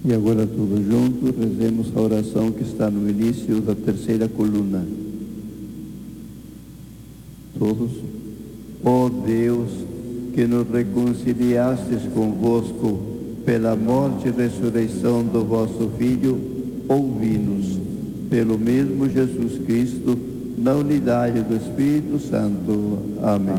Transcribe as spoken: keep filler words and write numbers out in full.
E agora todos juntos rezemos a oração que está no início da terceira coluna. Todos. Ó Deus, que nos reconciliastes convosco pela morte e ressurreição do vosso Filho, ouvi-nos. Pelo mesmo Jesus Cristo, na unidade do Espírito Santo. Amém.